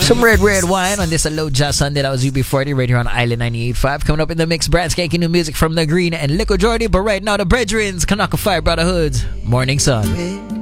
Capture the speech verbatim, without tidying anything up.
Some red, red wine on this Low Jazz Sunday. That was U B forty right here on Island ninety-eight point five. Coming up in the mix, Brad Skanky, new music from The Green and Lico Jordy. But right now, the Brethrens, Kanaka Fire Brotherhoods, Morning Sun.